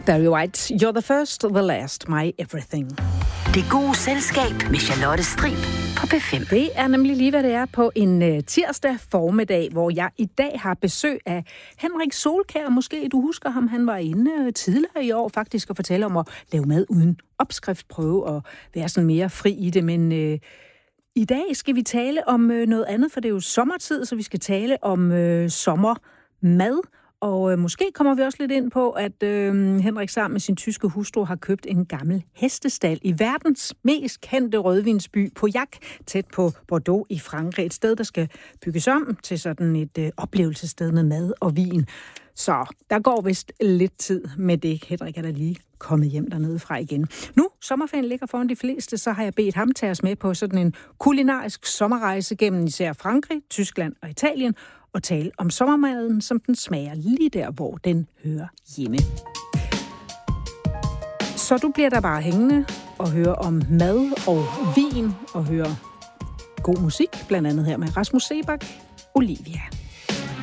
Barry White, You're the first, the last, my everything. Det gode selskab med Charlotte Strib på P5. Det er nemlig lige, hvad det er på en tirsdag formiddag, hvor jeg i dag har besøg af Henrik Solkjær. Måske du husker ham, han var inde tidligere i år faktisk og fortælle om at lave mad uden opskriftprøve og være sådan mere fri i det. Men i dag skal vi tale om noget andet, for det er jo sommertid, så vi skal tale om sommermad. Og måske kommer vi også lidt ind på, at Henrik sammen med sin tyske hustru har købt en gammel hestestald i verdens mest kendte rødvinsby, Pauillac, tæt på Bordeaux i Frankrig. Et sted, der skal bygges om til sådan et oplevelsessted med mad og vin. Så der går vist lidt tid med det. Henrik er da lige kommet hjem dernede fra igen. Nu, sommerferien ligger foran de fleste, så har jeg bedt ham tage os med på sådan en kulinarisk sommerrejse gennem især Frankrig, Tyskland og Italien, og tale om sommermaden, som den smager lige der, hvor den hører hjemme. Så du bliver der bare hængende og høre om mad og vin og høre god musik, blandt andet her med Rasmus Seebach, Olivia.